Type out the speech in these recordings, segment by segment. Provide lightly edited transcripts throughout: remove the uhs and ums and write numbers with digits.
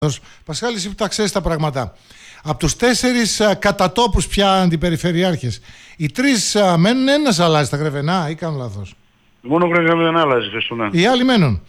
Πασχάλη, εσύ που τα ξέρεις τα πράγματα. Από τους 4 κατατόπους πια αντιπεριφερειάρχες, οι 3 μένουν, ένας αλλάζει στα Γρεβενά ή κάνω λάθος? Μόνο Γρεβενά αλλάζει, ναι. Οι άλλοι μένουν.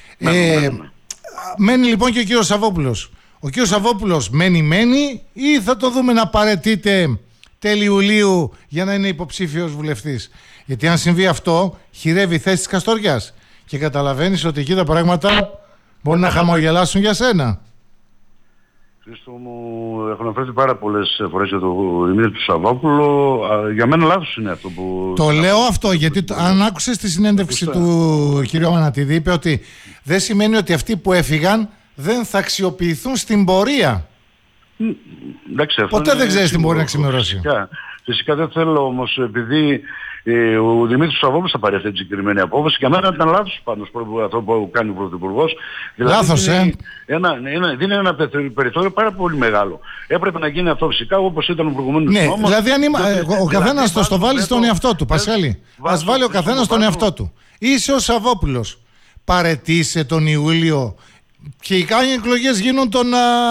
Μένει λοιπόν και ο κύριος Σαββόπουλος. Ο κύριος Σαββόπουλος μένει ή θα το δούμε να παραιτείται τέλη Ιουλίου για να είναι υποψήφιος βουλευτής? Γιατί αν συμβεί αυτό, χειρεύει η θέση της Καστοριάς. Και καταλαβαίνεις ότι εκεί τα πράγματα μπορεί να χαμογελάσουν για σένα. Χρήστο μου, έχω αναφέρει πάρα πολλές φορές για τον Δημήτρη του Σαββόπουλο. Για μένα λάθος είναι αυτό που... Το λέω αυτό γιατί αν άκουσες τη συνέντευξη του κ. Αμανατίδη, είπε ότι δεν σημαίνει ότι αυτοί που έφυγαν δεν θα αξιοποιηθούν στην πορεία. Εντάξει, ποτέ δεν ξέρεις τι μπορεί να ξημερώσει. Φυσικά δεν θέλω όμως, επειδή ο Δημήτρης του Σαββόπουλος θα πάρει αυτή τη συγκεκριμένη απόφαση, και αμένα ήταν λάθος πάντως αυτό που κάνει ο Πρωθυπουργός. Λάθος, δίνει ένα περιθώριο πάρα πολύ μεγάλο. Έπρεπε να γίνει αυτό φυσικά όπως ήταν ο προηγούμενος νόμος. Δηλαδή ο καθένας το βάλει στον εαυτό του, Πασχάλη. Ας βάλει ο καθένας τον εαυτό του. Είσαι ο Σαββόπουλος. Παρετήσε τον Ιούλιο και οι κάνει εκλογές γίνουν τον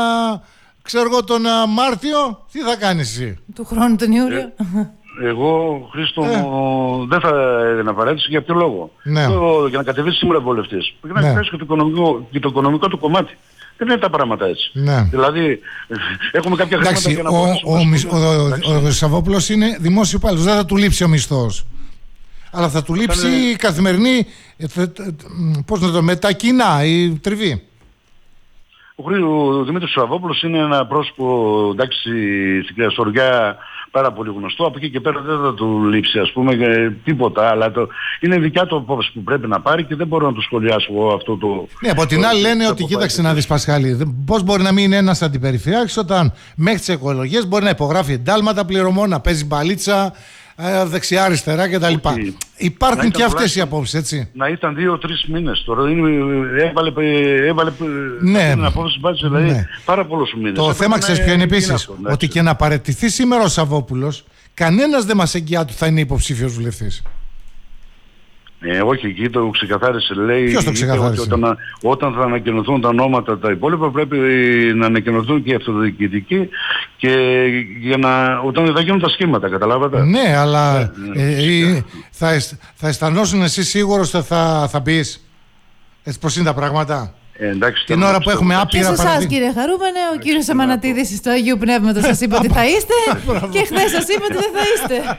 Μάρτιο, τι θα κάνεις εσύ? Του χρόνου τον Ιούλιο. Εγώ, Χρήστο μου, δεν θα έδινα παρέτηση. Για ποιο λόγο? Για να κατεβείς σήμερα βουλευτής. Για να κατεβείς και το οικονομικό του κομμάτι. Δεν είναι τα πράγματα έτσι. Δηλαδή, έχουμε κάποια χρήματα για να ο Σαββόπουλος είναι δημόσιο υπάλληλος. Δεν θα του λείψει ο μισθός. Αλλά θα του λείψει η καθημερινή, με τα κοινά, η τριβή. Ο Δημήτρης Σαββόπουλος είναι ένα πρόσωπο, εντάξει, στην Καστοριά πάρα πολύ γνωστό. Από εκεί και πέρα δεν θα του λείψει, ας πούμε, τίποτα. Αλλά είναι δικιά του απόφαση που πρέπει να πάρει και δεν μπορώ να το σχολιάσω εγώ αυτό το... Ναι, από την άλλη λένε ότι κοίταξε να δεις, Πασχάλη, πώς μπορεί να μην είναι ένας αντιπεριφερειάρχης όταν μέχρι τις εκλογές μπορεί να υπογράφει εντάλματα πληρωμών, να παίζει μπαλίτσα, δεξιά-αριστερά κτλ. Υπάρχουν και αυτές οι απόψεις, έτσι. Να ήταν 2-3 μήνες. Τώρα έβαλε την απόφαση μπάτσε, δηλαδή πάρα πολλούς μήνες. Το θέμα ξέρεις ποιο είναι επίσης? Ότι και να παραιτηθεί σήμερα ο Σαββόπουλος, κανένας δεν μας εγγυάται ότι θα είναι υποψήφιος βουλευτής. Όχι, εκεί το ξεκαθάρισε. Λέει, ποιος το ξεκαθάρισε? Όταν θα ανακοινωθούν τα ονόματα τα υπόλοιπα, πρέπει να ανακοινωθούν και οι αυτοδιοικητικοί και όταν θα γίνουν τα σχήματα, καταλάβατε? Ναι, αλλά θα αισθανόσουν εσύ σίγουρος ότι θα μπεις? Έτσι πως είναι τα πράγματα? Την ώρα που έχουμε άπειρα παραδείγματα. Και σε εσάς, κύριε Χαρούμενε, ο κύριος Αμανατίδης του Αγίου Πνεύματος σας είπε ότι θα είστε και χθες σας είπε ότι δεν θα είστε.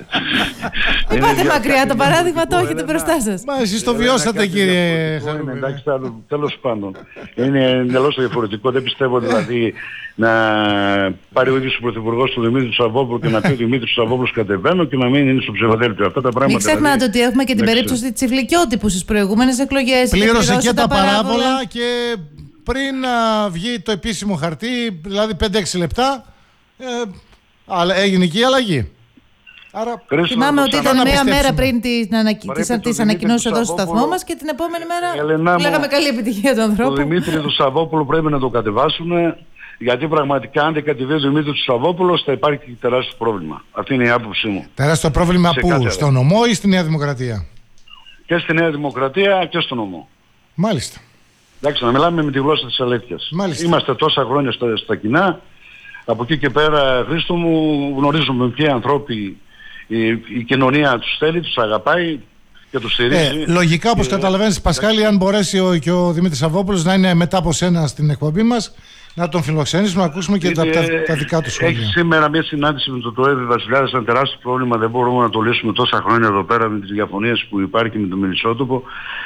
Δεν πάτε μακριά, το παράδειγμα το έχετε μπροστά σας. Μα εσείς το βιώσατε, κύριε Χαρούμενε. Εντάξει, τέλος πάντων. Είναι εντελώς διαφορετικό. Δεν πιστεύω δηλαδή να πάρει ο ίδιος ο Πρωθυπουργός του Δημήτρη του Σαββόπουλου και να πει ο Δημήτρης του Σαββόπουλος κατεβαίνω και να μην είναι στο ψηφοδέλτιο. Αυτά τα πράγματα. Μην ξεχνάτε ότι έχουμε και την περίπτωση της Ιφλικιώτη που στις προηγούμενες εκλογές πλήρωσε και τα παράβολα. Και πριν βγει το επίσημο χαρτί, δηλαδή 5-6 λεπτά, έγινε και η αλλαγή. Άρα, θυμάμαι ότι ήταν μία μέρα πριν τις ανακοινώσεις εδώ στο σταθμό μας και την επόμενη μέρα λέγαμε καλή επιτυχία του ανθρώπου. Το Δημήτρη του Σαββόπουλου πρέπει να το κατεβάσουν, γιατί πραγματικά αν δεν κατεβεί ο Δημήτρης του Σαββόπουλος θα υπάρχει τεράστιο πρόβλημα. Αυτή είναι η άποψή μου. Τεράστιο πρόβλημα πού? Στο νομό ή στη Νέα Δημοκρατία? Και στη Νέα Δημοκρατία και στο νομό. Μάλιστα. Εντάξει, να μιλάμε με τη γλώσσα της αλήθειας. Είμαστε τόσα χρόνια στα κοινά. Από εκεί και πέρα, Χρήστο μου, γνωρίζουμε ποιοι ανθρώποι η κοινωνία τους θέλει, τους αγαπάει και τους στηρίζει. Λογικά, όπως καταλαβαίνεις, Πασχάλη, αν μπορέσει και ο Δημήτρης Σαββόπουλος να είναι μετά από σένα στην εκπομπή μας, να τον φιλοξενήσουμε, να ακούσουμε και τα δικά του σχόλια. Έχει σήμερα μια συνάντηση με το ΤΟΕΒ Βασιλιάδας, ένα τεράστιο πρόβλημα. Δεν μπορούμε να το λύσουμε τόσα χρόνια εδώ πέρα με τις διαφωνίες που υπάρχει με το Μελισσότοπο.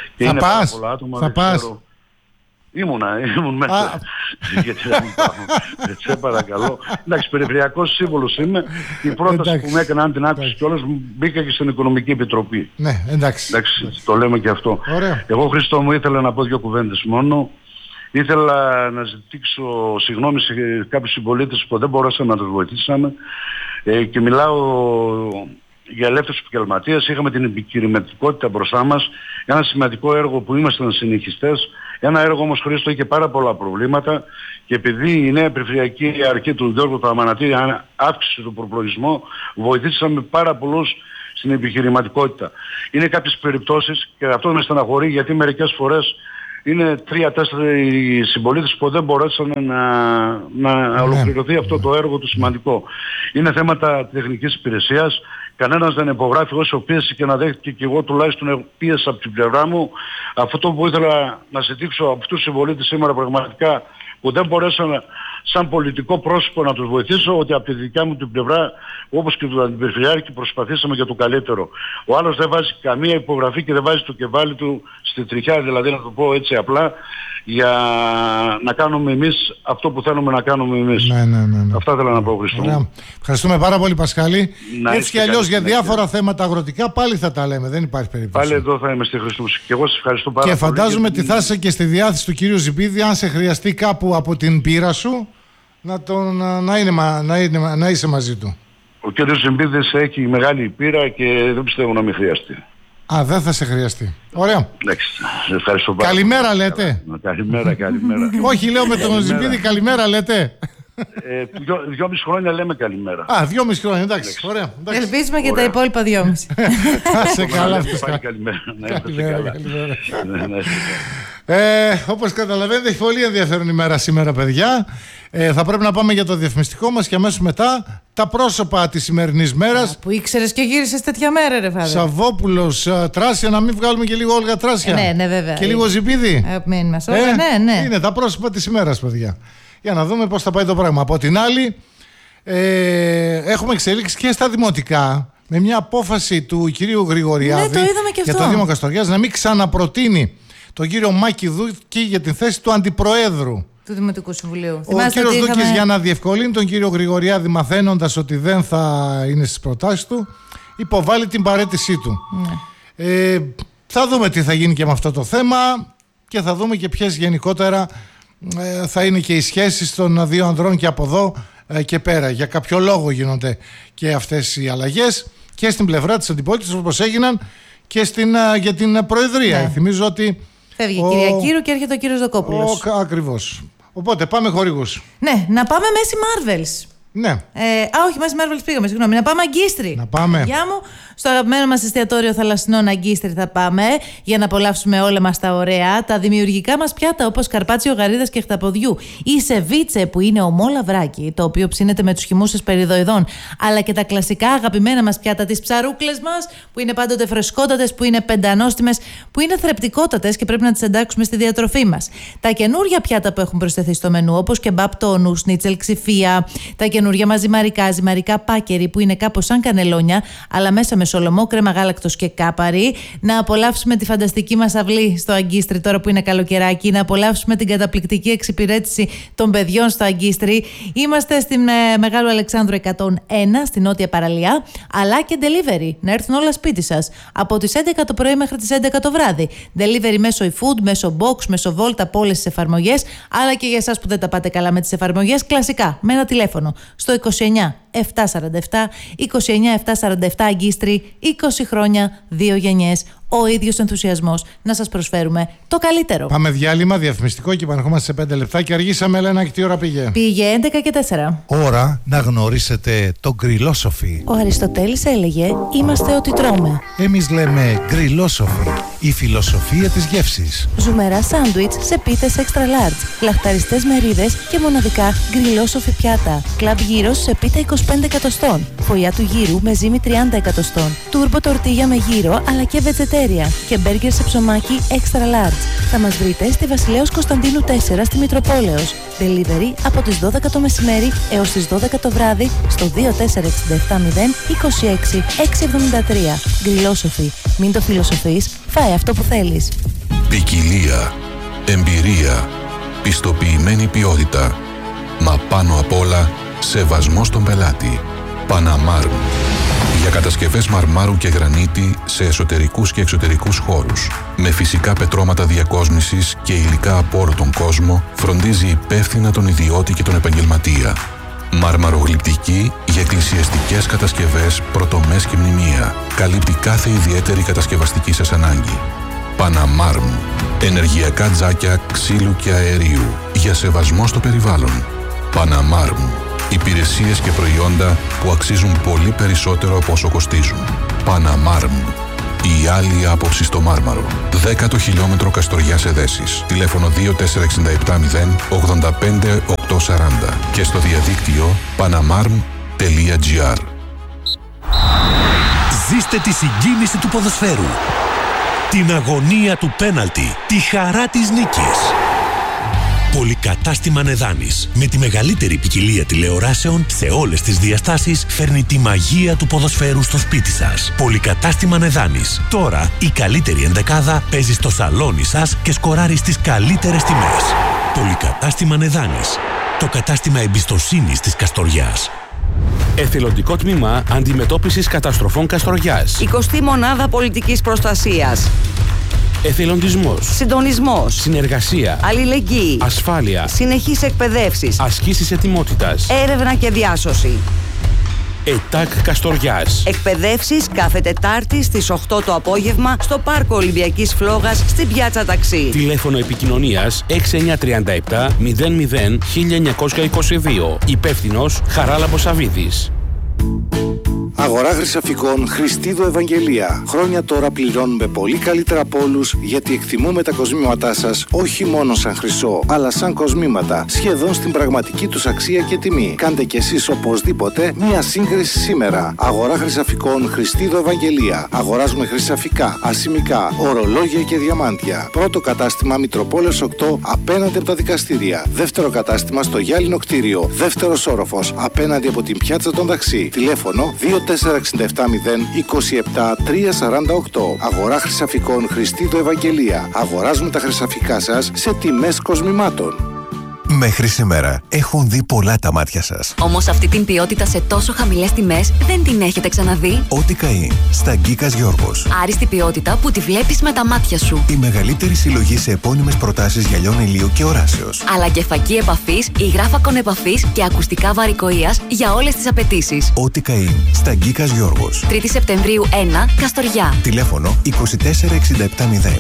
Θα πας. Ήμουν μέσα. Γιατί δεν υπάρχουν. Σε παρακαλώ. Εντάξει, περιφερειακός σύμβολος είμαι. Η πρόταση που μου έκανε, αν την άκουσες κιόλας, μπήκα και στην Οικονομική Επιτροπή. Ναι, εντάξει. Το λέμε και αυτό. Εγώ, Χριστό μου, ήθελα να πω 2 κουβέντες μόνο. Ήθελα να ζητήσω συγγνώμη σε κάποιους συμπολίτες που δεν μπορούσαμε να τους βοηθήσαμε. Και μιλάω για ελεύθερους επαγγελματίες. Είχαμε την επιχειρηματικότητα μπροστά μας. Ένα σημαντικό έργο που ήμασταν συνεχιστές. Ένα έργο όμως, Χρήστο, είχε πάρα πολλά προβλήματα και επειδή η νέα περιφερειακή αρχή του Γιώργου του Αμανατίδη αύξησε τον προπολογισμό, βοηθήσαμε πάρα πολλούς στην επιχειρηματικότητα. Είναι κάποιες περιπτώσεις και αυτό με στεναχωρεί γιατί μερικές φορές είναι 3-4 οι συμπολίτες που δεν μπορέσαν να ολοκληρωθεί αυτό το έργο του σημαντικό. Είναι θέματα τεχνικής υπηρεσίας. Κανένας δεν υπογράφει όσο πίεση και να δέχτηκε, και εγώ τουλάχιστον πίεσα από την πλευρά μου. Αυτό που ήθελα να ζητήσω από αυτούς τους συμπολίτες σήμερα πραγματικά που δεν μπορέσαν σαν πολιτικό πρόσωπο να τους βοηθήσω, ότι από τη δικιά μου την πλευρά, όπως και του Αντιπεριφερειάρχη, προσπαθήσαμε για το καλύτερο. Ο άλλος δεν βάζει καμία υπογραφή και δεν βάζει το κεφάλι του στη τριχιά, δηλαδή να το πω έτσι απλά, για να κάνουμε εμείς αυτό που θέλουμε να κάνουμε εμείς. Ναι. Αυτά θέλω να πω, Χριστό. Ευχαριστούμε πάρα πολύ, Πασχάλη. Έτσι κι αλλιώς για διάφορα θέματα αγροτικά πάλι θα τα λέμε, δεν υπάρχει περίπτωση. Πάλι εδώ θα είμαστε, Χριστό. Και εγώ σας ευχαριστώ πάρα πολύ. Και φαντάζομαι ότι θα είσαι και στη διάθεση του κύριου Ζιμπίδη, αν σε χρειαστεί κάπου από την πείρα σου, να είσαι μαζί του. Ο κύριος Ζιμπίδης έχει μεγάλη πείρα και δεν πιστεύω να μην χρειαστεί. Δεν θα σε χρειαστεί. Ωραία. Εντάξει, ευχαριστώ πάρα. Καλημέρα λέτε. Καλημέρα. Όχι, λέω με τον Ζιμπίδη καλημέρα λέτε. 2,5 χρόνια λέμε καλημέρα. 2,5 χρόνια, εντάξει. Ωραία. Ελπίζουμε και τα υπόλοιπα 2,5. Σε καλά. Καλημέρα. Όπως καταλαβαίνετε, έχει πολύ ενδιαφέρον ημέρα σήμερα, παιδιά. Θα πρέπει να πάμε για το διαφημιστικό μας και αμέσως μετά τα πρόσωπα της σημερινής μέρας. Που ήξερες και γύρισες τέτοια μέρα, ρε Φάδε. Σαββόπουλος, Τράσια, να μην βγάλουμε και λίγο Όλγα Τράσια. Ναι, βέβαια. Και λίγο Ζιμπίδη. Ναι. Είναι τα πρόσωπα της ημέρας, παιδιά. Για να δούμε πώς θα πάει το πράγμα. Από την άλλη, έχουμε εξελίξει και στα δημοτικά με μια απόφαση του κυρίου Γρηγοριάδη για το Δήμο Καστοριάς να μην ξαναπροτείνει τον κύριο Μάκη Δούκη για την θέση του Αντιπροέδρου του Δημοτικού Συμβουλίου. Ο κύριος Δούκης, για να διευκολύνει τον κύριο Γρηγοριάδη, μαθαίνοντας ότι δεν θα είναι στις προτάσεις του, υποβάλλει την παραίτησή του. Θα δούμε τι θα γίνει και με αυτό το θέμα και θα δούμε και ποιες γενικότερα θα είναι και οι σχέσεις των δύο ανδρών και από εδώ και πέρα. Για κάποιο λόγο γίνονται και αυτές οι αλλαγές και στην πλευρά της αντιπολίτευσης, όπως έγιναν και για την Προεδρία. Θυμίζω ότι φεύγει η κυρία Κύρου και έρχεται ο κύριος Δοκόπουλος. Ακριβώς. Οπότε πάμε χορηγούς. Ναι, να πάμε Μέση Marvels. Ναι. Όχι, Μέση Marvels πήγαμε, συγγνώμη. Να πάμε Αγκίστρι. Να πάμε. Γεια μου. Στο αγαπημένο μας εστιατόριο θαλασσινών Αγκίστρι θα πάμε για να απολαύσουμε όλα μας τα ωραία, τα δημιουργικά μας πιάτα όπως καρπάτσιο γαρίδας και χταποδιού ή σεβίτσε που είναι ομό λαβράκι, το οποίο ψήνεται με τους χυμούσες περιδοειδών, αλλά και τα κλασικά αγαπημένα μας πιάτα, τις ψαρούκλες μας που είναι πάντοτε φρεσκότατες, που είναι πεντανόστιμες, που είναι θρεπτικότατες και πρέπει να τις εντάξουμε στη διατροφή μας. Τα καινούργια πιάτα που έχουν προσθεθεί στο μενού, όπως κεμπάπ τόνου, σνίτσελ ξυφία, τα καινούργια μας ζυμαρικά πάκερι που είναι κάπως σαν κανελόνια, αλλά μέσα με σολομό, κρέμα γάλακτος και κάπαρη. Να απολαύσουμε τη φανταστική μας αυλή στο Αγκίστρι τώρα που είναι καλοκαιράκι. Να απολαύσουμε την καταπληκτική εξυπηρέτηση των παιδιών στο Αγκίστρι. Είμαστε στην Μεγάλου Αλεξάνδρου 101, στην νότια παραλία, αλλά και delivery. Να έρθουν όλα σπίτι σας. Από τις 11 το πρωί μέχρι τις 11 το βράδυ. Delivery μέσω eFood, μέσω Box, μέσω Volt, από όλες τις εφαρμογές. Αλλά και για εσάς που δεν τα πάτε καλά με τις εφαρμογές, κλασικά με ένα τηλέφωνο στο 29-747, 29-747 Αγκίστρι, 20 χρόνια, 2 γενιές, ο ίδιος ενθουσιασμός να σας προσφέρουμε το καλύτερο. Πάμε διάλειμμα διαφημιστικό και επανερχόμαστε σε 5 λεπτά και αργήσαμε, Ελένα, και τι ώρα πήγε? Πήγε 11 και 4. Ώρα να γνωρίσετε το γκριλόσοφι. Ο Αριστοτέλης έλεγε «Είμαστε ό,τι τρώμε». Εμείς λέμε γκριλόσοφι, η φιλοσοφία της γεύσης. Ζουμερά σάντουιτς σε πίτες extra large, λαχταριστές μερίδες και μοναδικά γκριλόσοφι πιάτα. Κλαμπ γύρος σε πίτα 25 εκατοστών, φωλιά του γύρου με ζύμη 30 εκατοστών, τούρμπο τορτίγια με γύρο αλλά και βετζετέρια και μπέργκερ σε ψωμάκι extra large. Θα μας βρείτε στη Βασιλέως Κωνσταντίνου 4 στη Μητροπόλεως. Delivery από τις 12 το μεσημέρι έως τις 12 το βράδυ στο 24670 26 673. Γκριλόσοφι. Μην το φιλοσοφείς, φάε αυτό που θέλεις. Ποικιλία, εμπειρία, πιστοποιημένη ποιότητα, μα πάνω απ' όλα σεβασμός στον πελάτη. Παναμάρμ. Για κατασκευές μαρμάρου και γρανίτη σε εσωτερικούς και εξωτερικούς χώρους. Με φυσικά πετρώματα διακόσμησης και υλικά από όλο τον κόσμο, φροντίζει υπεύθυνα τον ιδιώτη και τον επαγγελματία. Μαρμαρογλυπτική για εκκλησιαστικές κατασκευές, πρωτομές και μνημεία. Καλύπτει κάθε ιδιαίτερη κατασκευαστική σας ανάγκη. Παναμάρμ. Ενεργειακά τζάκια ξύλου και αερίου. Για σεβασμό στο περιβάλλον. Παναμάρμ. Υπηρεσίες και προϊόντα που αξίζουν πολύ περισσότερο από όσο κοστίζουν. Παναμάρμ. Η άλλη άποψη στο Μάρμαρο. 10ο χιλιόμετρο Καστοριάς Εδέσης. Τηλέφωνο 24670 85 840 και στο διαδίκτυο panamarm.gr. Ζήστε τη συγκίνηση του ποδοσφαίρου, την αγωνία του πέναλτι, τη χαρά της νίκης. Πολυκατάστημα Νεδάνης, με τη μεγαλύτερη ποικιλία τηλεοράσεων σε όλες τις διαστάσεις, φέρνει τη μαγεία του ποδοσφαίρου στο σπίτι σας. Πολυκατάστημα Νεδάνης. Τώρα η καλύτερη ενδεκάδα παίζει στο σαλόνι σας και σκοράρει στις καλύτερες τιμές. Πολυκατάστημα Νεδάνης. Το κατάστημα εμπιστοσύνης της Καστοριάς. Εθελοντικό τμήμα αντιμετώπισης καταστροφών Καστοριάς. 20η μονάδα πολιτικής προστασίας. Εθελοντισμός. Συντονισμός. Συνεργασία. Αλληλεγγύη. Ασφάλεια. Συνεχής εκπαιδεύσεις. Ασκήσεις ετοιμότητας. Έρευνα και διάσωση. ΕΤΑΚ Καστοριάς. Εκπαιδεύσεις κάθε Τετάρτη στις 8 το απόγευμα στο Πάρκο Ολυμπιακής Φλόγας στην Πιάτσα Ταξί. Τηλέφωνο επικοινωνίας 6937 00 1922. Υπεύθυνος Χαράλαμπος Σαββίδης. Αγορά χρυσαφικών Χριστίδου Ευαγγελία. Χρόνια τώρα πληρώνουμε πολύ καλύτερα από όλους, γιατί εκτιμούμε τα κοσμήματά σας όχι μόνο σαν χρυσό, αλλά σαν κοσμήματα, σχεδόν στην πραγματική τους αξία και τιμή. Κάντε κι εσείς οπωσδήποτε μία σύγκριση σήμερα. Αγορά χρυσαφικών Χριστίδου Ευαγγελία. Αγοράζουμε χρυσαφικά, ασημικά, ορολόγια και διαμάντια. Πρώτο κατάστημα Μητροπόλεως 8 απέναντι από τα δικαστήρια. Δεύτερο κατάστημα στο Γυάλινο κτίριο. Δεύτερος όροφος απέναντι από την Πιάτσα των Ταξί. Τηλέφωνο 24670 27 348. Αγορά χρυσαφικών Χριστίδου Ευαγγελία. Αγοράζουμε τα χρυσαφικά σας σε τιμές κοσμημάτων. Μέχρι σήμερα έχουν δει πολλά τα μάτια σας. Όμως αυτή την ποιότητα σε τόσο χαμηλές τιμές δεν την έχετε ξαναδεί. Ό,τι καεί στα Γκίκας Γιώργος. Άριστη ποιότητα που τη βλέπεις με τα μάτια σου. Η μεγαλύτερη συλλογή σε επώνυμες προτάσεις γυαλιών ηλίου και οράσεως. Αλλά και φακή επαφής, υγράφακον επαφής και ακουστικά βαρικοείας για όλες τις απαιτήσεις. Ό,τι καεί στα Γκίκας Γιώργος. 3η Σεπτεμβρίου 1, Καστοριά. Τηλέφωνο 24670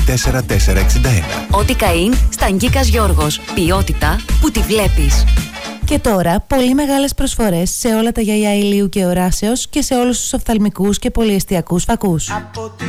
24461. Ό,τι καεί στα Γκίκας Γιώργος. Ποιότητα που τη βλέπεις. Και τώρα, πολύ μεγάλες προσφορές σε όλα τα γυαλιά ηλίου και οράσεως και σε όλους τους οφθαλμικούς και πολυεστιακούς φακούς.